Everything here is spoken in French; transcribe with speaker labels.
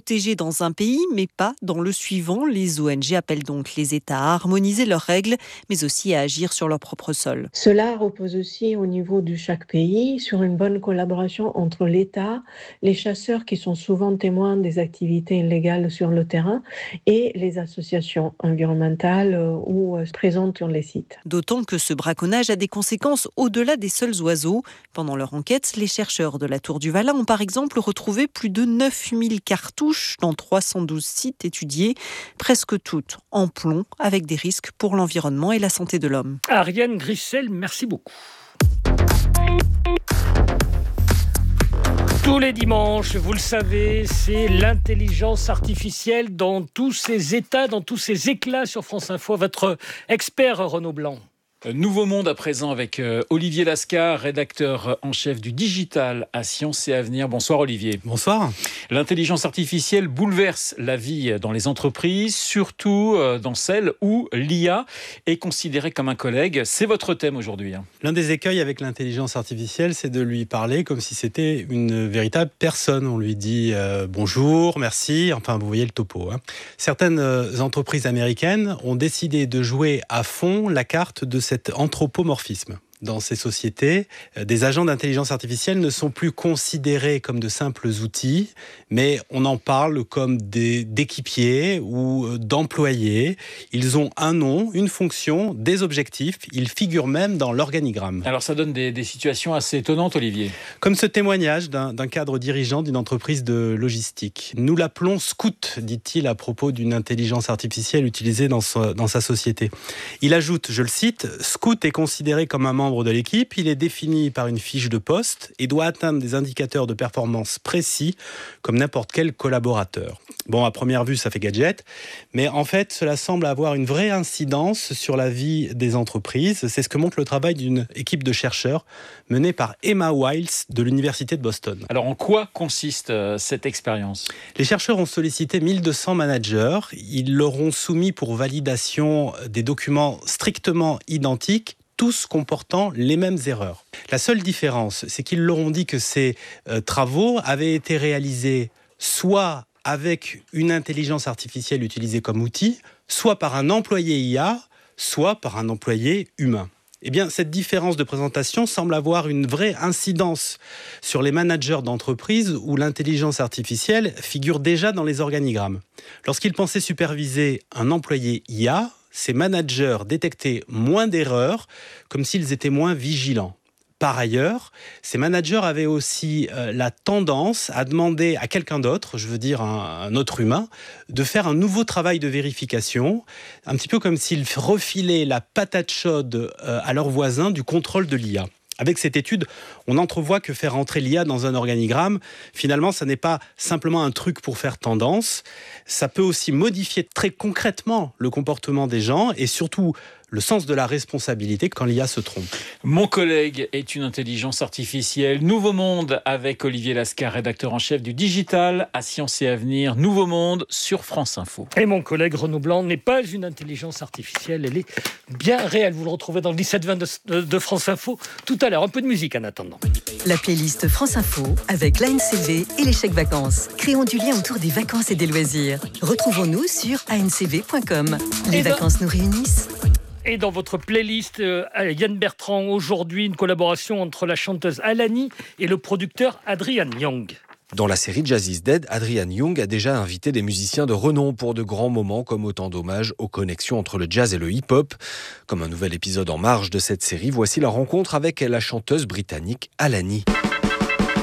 Speaker 1: protégés dans un pays, mais pas dans le suivant. Les ONG appellent donc les États à harmoniser leurs règles, mais aussi à agir sur leur propre sol.
Speaker 2: Cela repose aussi au niveau de chaque pays sur une bonne collaboration entre l'État, les chasseurs qui sont souvent témoins des activités illégales sur le terrain et les associations environnementales ou présentes sur les sites.
Speaker 1: D'autant que ce braconnage a des conséquences au-delà des seuls oiseaux. Pendant leur enquête, les chercheurs de la Tour du Valin ont par exemple retrouvé plus de 9000 cartouches dans 312 sites étudiés, presque toutes en plomb, avec des risques pour l'environnement et la santé de l'homme.
Speaker 3: Ariane Grissel, merci beaucoup. Tous les dimanches, vous le savez, c'est l'intelligence artificielle dans tous ses états, dans tous ses éclats sur France Info. Votre expert Renaud Blanc.
Speaker 4: Nouveau monde à présent avec Olivier Lascar, rédacteur en chef du digital à Sciences et Avenir. Bonsoir Olivier.
Speaker 5: Bonsoir.
Speaker 4: L'intelligence artificielle bouleverse la vie dans les entreprises, surtout dans celles où l'IA est considérée comme un collègue. C'est votre thème aujourd'hui.
Speaker 5: L'un des écueils avec l'intelligence artificielle, c'est de lui parler comme si c'était une véritable personne. On lui dit bonjour, merci, enfin vous voyez le topo. Certaines entreprises américaines ont décidé de jouer à fond la carte de cet anthropomorphisme. Dans ces sociétés, des agents d'intelligence artificielle ne sont plus considérés comme de simples outils, mais on en parle comme d'équipiers ou d'employés. Ils ont un nom, une fonction, des objectifs. Ils figurent même dans l'organigramme.
Speaker 4: Alors ça donne des situations assez étonnantes, Olivier.
Speaker 5: Comme ce témoignage d'un cadre dirigeant d'une entreprise de logistique. Nous l'appelons Scout, dit-il à propos d'une intelligence artificielle utilisée dans sa société. Il ajoute, je le cite, « Scout est considéré comme un membre de l'équipe, il est défini par une fiche de poste et doit atteindre des indicateurs de performance précis comme n'importe quel collaborateur. » Bon, à première vue, ça fait gadget, mais en fait, cela semble avoir une vraie incidence sur la vie des entreprises. C'est ce que montre le travail d'une équipe de chercheurs menée par Emma Wiles de l'Université de Boston.
Speaker 4: Alors, en quoi consiste cette expérience ?
Speaker 5: Les chercheurs ont sollicité 1200 managers. Ils leur ont soumis pour validation des documents strictement identiques, tous comportant les mêmes erreurs. La seule différence, c'est qu'ils leur ont dit que ces travaux avaient été réalisés soit avec une intelligence artificielle utilisée comme outil, soit par un employé IA, soit par un employé humain. Eh bien, cette différence de présentation semble avoir une vraie incidence sur les managers d'entreprises où l'intelligence artificielle figure déjà dans les organigrammes. Lorsqu'ils pensaient superviser un employé IA, ces managers détectaient moins d'erreurs, comme s'ils étaient moins vigilants. Par ailleurs, ces managers avaient aussi la tendance à demander à quelqu'un d'autre, je veux dire un autre humain, de faire un nouveau travail de vérification, un petit peu comme s'ils refilaient la patate chaude à leurs voisins du contrôle de l'IA. Avec cette étude, on entrevoit que faire entrer l'IA dans un organigramme, finalement, ça n'est pas simplement un truc pour faire tendance. Ça peut aussi modifier très concrètement le comportement des gens et surtout le sens de la responsabilité quand l'IA se trompe.
Speaker 4: Mon collègue est une intelligence artificielle. Nouveau monde avec Olivier Lascar, rédacteur en chef du digital à Sciences et Avenir. Nouveau monde sur France Info.
Speaker 3: Et mon collègue Renaud Blanc n'est pas une intelligence artificielle, elle est bien réelle. Vous le retrouvez dans le 17-20 de France Info tout à l'heure. Un peu de musique en attendant.
Speaker 6: La playlist France Info avec l'ANCV et les chèques vacances. Créons du lien autour des vacances et des loisirs. Retrouvons-nous sur ancv.com. Les vacances nous réunissent.
Speaker 3: Et dans votre playlist, Yann Bertrand, aujourd'hui, une collaboration entre la chanteuse Alani et le producteur Adrian Young.
Speaker 7: Dans la série Jazz is Dead, Adrian Young a déjà invité des musiciens de renom pour de grands moments comme autant d'hommages aux connexions entre le jazz et le hip-hop. Comme un nouvel épisode en marge de cette série, voici la rencontre avec la chanteuse britannique Alani.